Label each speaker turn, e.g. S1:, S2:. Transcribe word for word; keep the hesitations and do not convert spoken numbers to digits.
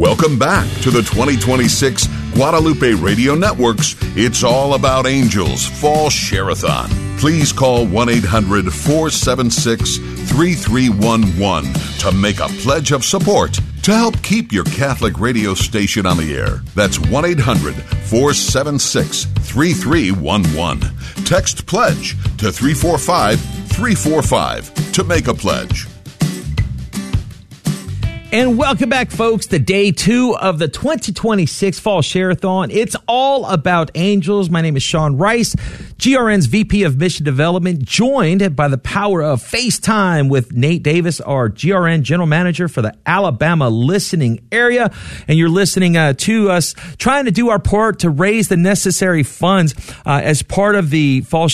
S1: Welcome back to the twenty twenty-six Guadalupe Radio Network's It's All About Angels Fall Share-a-thon. Please call one eight hundred four seven six three three one one to make a pledge of support to help keep your Catholic radio station on the air. That's one eight hundred four seven six three three one one. Text PLEDGE to three four five three four five to make a pledge.
S2: And welcome back, folks, to day two of the twenty twenty-six Fall Share-a-thon. It's all about angels. My name is Sean Rice, G R N's V P of Mission Development, joined by the power of FaceTime with Nate Davis, our G R N General Manager for the Alabama listening area. And you're listening uh, to us trying to do our part to raise the necessary funds uh, as part of the Fall